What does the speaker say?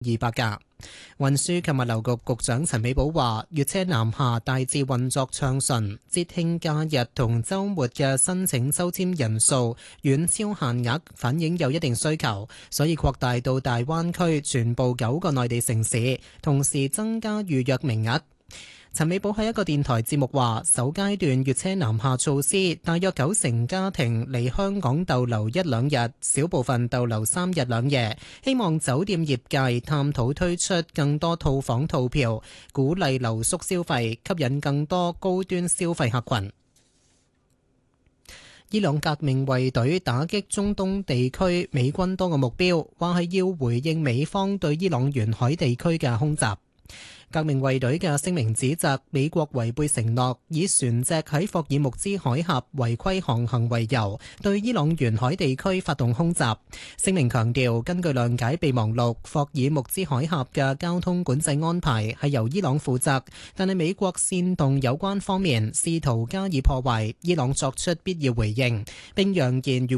200架。運輸及物流局局長陳美寶話，粵車南下大致運作暢順，節慶假日同週末嘅申請抽籤人數遠超限額，反映有一定需求，所以擴大到大灣區全部9個內地城市，同時增加預約名額。陳美寶喺一個電台節目話，首階段粵車南下措施，大約90家庭嚟香港逗留1、2日，少部分逗留3日2夜。希望酒店業界探討推出更多套房套票，鼓勵留宿消費，吸引更多高端消費客群。伊朗革命衛隊打擊中東地區美軍多個目標，話係要回應美方對伊朗沿海地區嘅空襲。革命衛隊嘅聲明指責美國違背承諾，以船隻喺霍爾木茲海峽違規航行為由，對伊朗沿海地區發動空襲。聲明強調，根據諒解備忘錄，霍爾木茲海峽嘅交通管制安排係由伊朗負責，但係美國煽動有關方面試圖加以破壞，伊朗作出必要回應，並揚言